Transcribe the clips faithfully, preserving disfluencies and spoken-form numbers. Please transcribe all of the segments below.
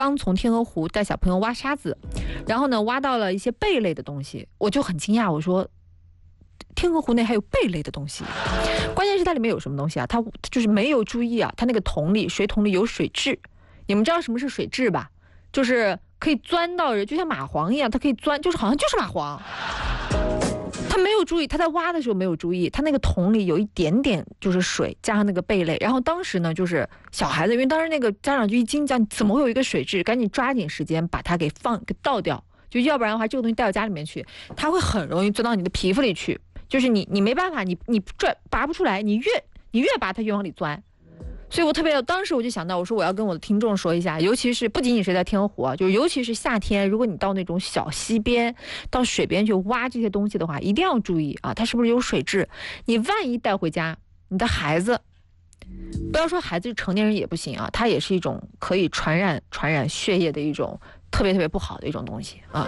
刚从天鹅湖带小朋友挖沙子，然后呢挖到了一些贝类的东西，我就很惊讶，我说天鹅湖内还有贝类的东西，关键是它里面有什么东西啊？它就是没有注意啊，它那个桶里水桶里有水蛭，你们知道什么是水蛭吧？就是可以钻到人，就像蚂蟥一样，它可以钻，就是好像就是蚂蟥。他没有注意，他在挖的时候没有注意，他那个桶里有一点点就是水，加上那个贝类。然后当时呢，就是小孩子，因为当时那个家长就一惊，讲怎么会有一个水蛭，赶紧抓紧时间把它给放给倒掉，就要不然的话，这个东西带到家里面去，它会很容易钻到你的皮肤里去，就是你你没办法，你你拽拔不出来，你越你越拔它越往里钻。所以我特别，当时我就想到，我说我要跟我的听众说一下，尤其是不仅仅是在天鹅湖啊，就是尤其是夏天，如果你到那种小溪边、到水边去挖这些东西的话，一定要注意啊，它是不是有水蛭？你万一带回家，你的孩子，不要说孩子，成年人也不行啊，它也是一种可以传染传染血液的一种特别特别不好的一种东西啊。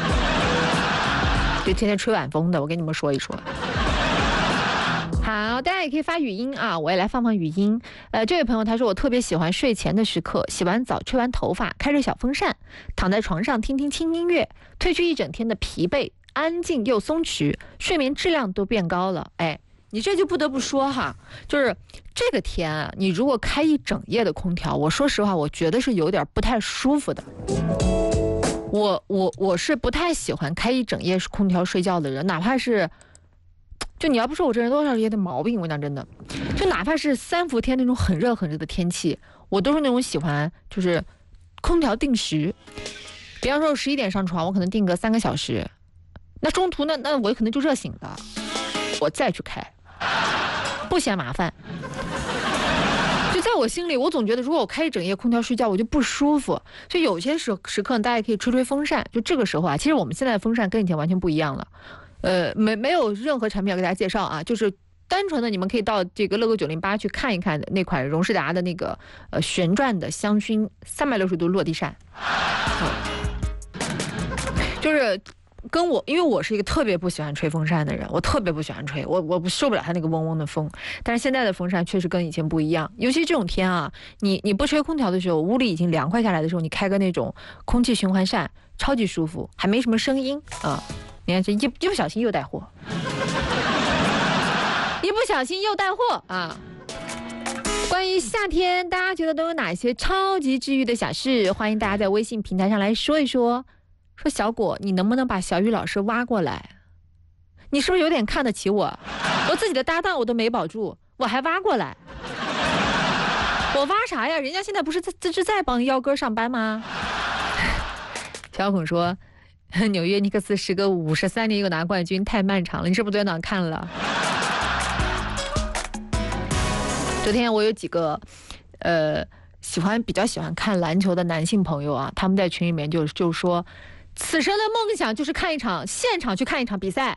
就天天吹晚风的，我跟你们说一说。好，大家也可以发语音啊，我也来放放语音。呃，这位朋友他说，我特别喜欢睡前的时刻，洗完澡吹完头发，开着小风扇，躺在床上听听轻音乐，褪去一整天的疲惫，安静又松弛，睡眠质量都变高了。哎，你这就不得不说哈，就是这个天啊，你如果开一整夜的空调，我说实话，我觉得是有点不太舒服的。我我我是不太喜欢开一整夜空调睡觉的人，哪怕是。就你要不说我这人多少有点毛病，我讲真的，就哪怕是三伏天那种很热很热的天气，我都是那种喜欢就是空调定时。比方说我十一点上床，我可能定个三个小时，那中途那那我可能就热醒了，我再去开，不嫌麻烦。就在我心里，我总觉得如果我开一整夜空调睡觉，我就不舒服。所以有些时时刻大家可以吹吹风扇。就这个时候啊，其实我们现在的风扇跟以前完全不一样了。呃，没没有任何产品要给大家介绍啊，就是单纯的你们可以到这个乐购九零八去看一看那款荣仕达的那个呃旋转的香薰三百六十度落地扇，嗯，就是跟我，因为我是一个特别不喜欢吹风扇的人，我特别不喜欢吹，我我受不了它那个嗡嗡的风。但是现在的风扇确实跟以前不一样，尤其这种天啊，你你不吹空调的时候，屋里已经凉快下来的时候，你开个那种空气循环扇，超级舒服，还没什么声音啊。你看这一一不小心又带货，一不小心又带货啊！关于夏天，大家觉得都有哪些超级治愈的小事？欢迎大家在微信平台上来说一说。说小果，你能不能把小雨老师挖过来？你是不是有点看得起我？我自己的搭档我都没保住，我还挖过来？我挖啥呀？人家现在不是在这是在帮幺哥上班吗？小孔说。纽约尼克斯时隔五十三年又拿冠军，太漫长了。你是不是昨天晚上看了？昨天我有几个，呃，喜欢比较喜欢看篮球的男性朋友啊，他们在群里面就就说，此生的梦想就是看一场现场去看一场比赛，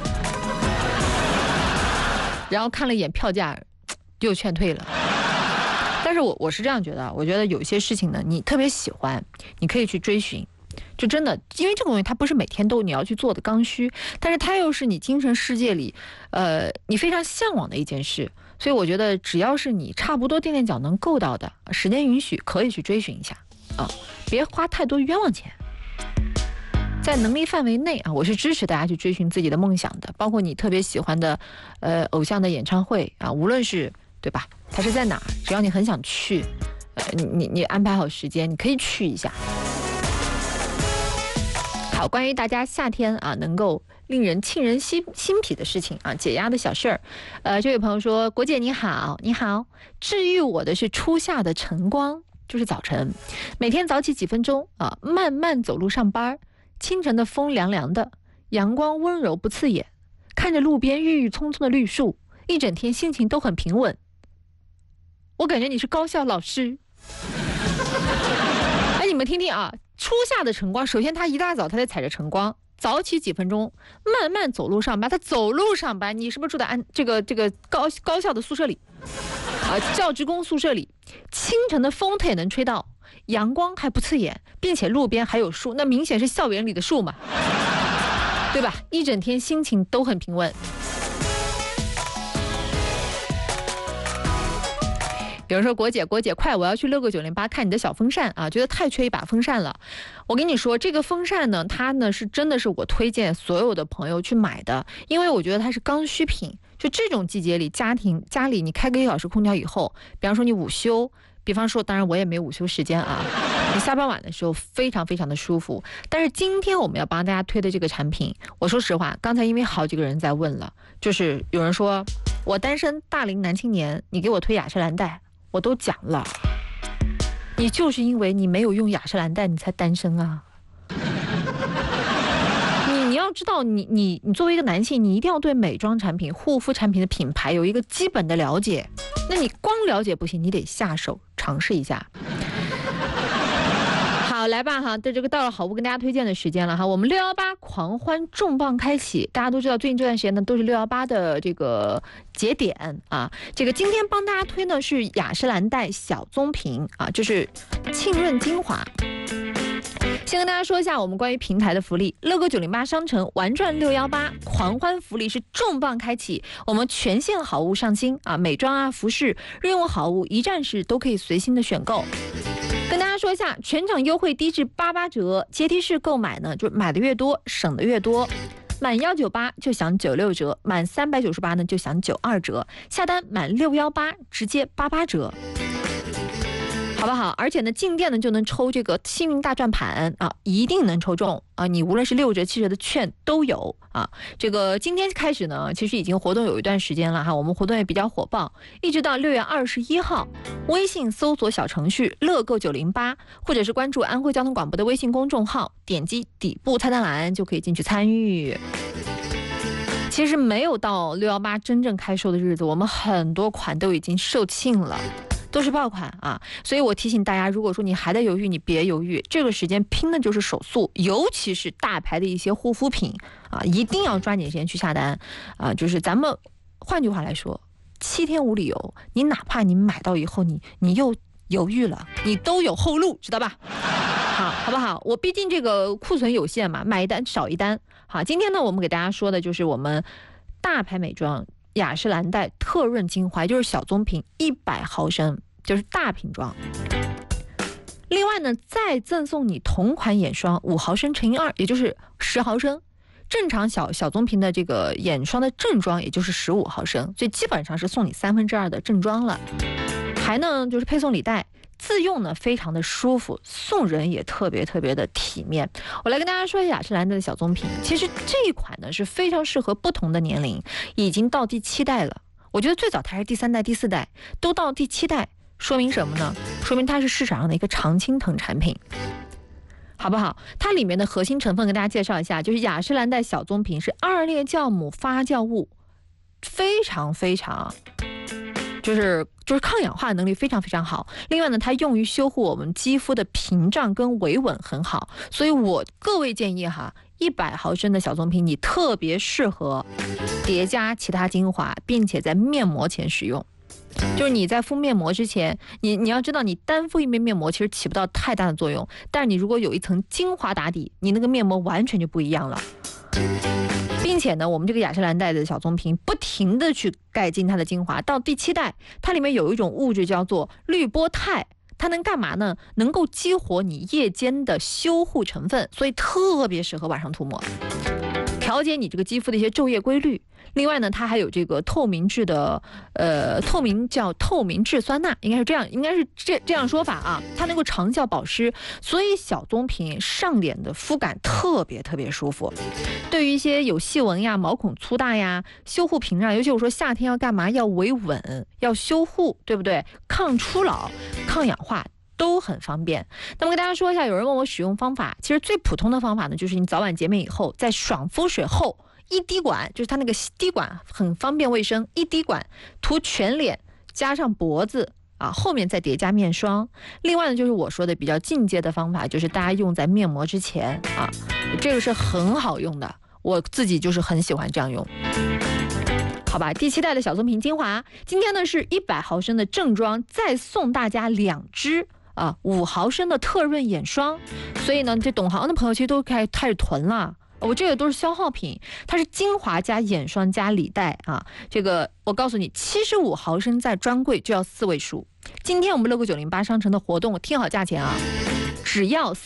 然后看了一眼票价，又劝退了。但是我我是这样觉得，我觉得有些事情呢，你特别喜欢，你可以去追寻。就真的，因为这个东西它不是每天都你要去做的刚需，但是它又是你精神世界里，呃，你非常向往的一件事，所以我觉得只要是你差不多垫垫脚能够到的，时间允许可以去追寻一下啊，别花太多冤枉钱，在能力范围内啊，我是支持大家去追寻自己的梦想的，包括你特别喜欢的呃偶像的演唱会啊，无论是对吧，它是在哪儿，只要你很想去，呃，你你你安排好时间，你可以去一下。好，关于大家夏天啊能够令人沁人心心脾的事情啊，解压的小事儿，呃，这位朋友说，国姐你好，你好，治愈我的是初夏的晨光，就是早晨，每天早起几分钟啊，慢慢走路上班，清晨的风凉凉的，阳光温柔不刺眼，看着路边郁郁葱葱的绿树，一整天心情都很平稳。我感觉你是高校老师。哎，你们听听啊。初夏的晨光，首先他一大早他在踩着晨光，早起几分钟，慢慢走路上班。他走路上班，你是不是住在安这个这个高高校的宿舍里啊？教职工宿舍里，清晨的风他也能吹到，阳光还不刺眼，并且路边还有树，那明显是校园里的树嘛，对吧？一整天心情都很平稳。 有人说国姐国姐快，我要去乐购九零八看你的小风扇啊，觉得太缺一把风扇了。我跟你说，这个风扇呢，它呢是真的是我推荐所有的朋友去买的，因为我觉得它是刚需品。就这种季节里，家庭家里你开个一小时空调以后，比方说你午休，比方说当然我也没有午休时间啊，你下班晚的时候非常非常的舒服。但是今天我们要帮大家推的这个产品，我说实话，刚才因为好几个人在问了，就是有人说我单身大龄男青年，你给我推雅诗兰黛，我都讲了，你就是因为你没有用雅诗兰黛，你才单身啊。你你要知道你，你你你作为一个男性，你一定要对美妆产品、护肤产品的品牌有一个基本的了解。那你光了解不行，你得下手尝试一下。好，来吧哈，这这个到了好物跟大家推荐的时间了哈。我们六一八狂欢重磅开启，大家都知道最近这段时间呢都是六一八的这个节点啊。这个今天帮大家推呢是雅诗兰黛小棕瓶啊，就是沁润精华。先跟大家说一下我们关于平台的福利，乐购九零八商城玩转六一八狂欢福利是重磅开启，我们全线好物上新啊，美妆啊、服饰、日用好物一站式都可以随心的选购。跟大家说一下，全场优惠低至八八折，阶梯式购买呢，就买的越多省的越多。满幺九八就享九六折，满三百九十八呢就享九二折，下单满六幺八直接八八折。好不好？而且呢，进店呢就能抽这个幸运大转盘啊，一定能抽中啊！你无论是六折、七折的券都有啊。这个今天开始呢，其实已经活动有一段时间了哈，我们活动也比较火爆，一直到六月二十一号。微信搜索小程序乐购九零八，或者是关注安徽交通广播的微信公众号，点击底部菜单栏就可以进去参与。其实没有到六一八真正开售的日子，我们很多款都已经售罄了。都是爆款啊，所以我提醒大家，如果说你还在犹豫，你别犹豫，这个时间拼的就是手速，尤其是大牌的一些护肤品啊，一定要抓紧时间去下单啊！就是咱们换句话来说，七天无理由，你哪怕你买到以后，你你又犹豫了，你都有后路，知道吧？好，好不好？我毕竟这个库存有限嘛，买一单少一单。好，今天呢，我们给大家说的就是我们大牌美妆雅诗兰黛特润精华，就是小棕瓶一百毫升，就是大瓶装。另外呢，再赠送你同款眼霜五毫升乘以二，也就是十毫升。正常小小棕瓶的这个眼霜的正装也就是十五毫升，所以基本上是送你三分之二的正装了。还呢就是配送礼袋，自用呢非常的舒服，送人也特别特别的体面。我来跟大家说一下雅诗兰黛的小棕瓶，其实这一款呢是非常适合不同的年龄，已经到第七代了。我觉得最早它是第三代、第四代，都到第七代，说明什么呢？说明它是市场上的一个常青藤产品。好不好？它里面的核心成分跟大家介绍一下，就是雅诗兰黛小棕瓶是二裂酵母发酵物，非常非常就是就是抗氧化能力非常非常好。另外呢，它用于修护我们肌肤的屏障跟维稳很好，所以我各位建议哈，一百毫升的小棕瓶你特别适合叠加其他精华，并且在面膜前使用。就是你在敷面膜之前，你你要知道，你单敷一面面膜其实起不到太大的作用，但是你如果有一层精华打底，你那个面膜完全就不一样了。并且呢，我们这个雅诗兰黛的小棕瓶不停的去改进它的精华，到第七代，它里面有一种物质叫做氯波肽，它能干嘛呢？能够激活你夜间的修护成分，所以特别适合晚上涂抹，调节你这个肌肤的一些昼夜规律。另外呢，它还有这个透明质的，呃，透明叫透明质酸钠，应该是这样，应该是这这样说法啊。它能够长效保湿，所以小棕瓶上脸的肤感特别特别舒服。对于一些有细纹呀、毛孔粗大呀、修护屏障，尤其我说夏天要干嘛？要维稳，要修护，对不对？抗初老、抗氧化。都很方便。那么跟大家说一下，有人问我使用方法，其实最普通的方法呢，就是你早晚洁面以后，在爽肤水后一滴管，就是它那个滴管很方便卫生，一滴管涂全脸，加上脖子啊，后面再叠加面霜。另外呢，就是我说的比较进阶的方法，就是大家用在面膜之前啊，这个是很好用的，我自己就是很喜欢这样用。好吧，第七代的小棕瓶精华，今天呢是一百毫升的正装，再送大家两支。啊，五毫升的特润眼霜，所以呢，这懂行的朋友其实都开开始囤了。我这个都是消耗品，它是精华加眼霜加礼袋啊。这个我告诉你，七十五毫升在专柜就要四位数， 今天我们乐购九零八商城的活动，听好价钱啊，只要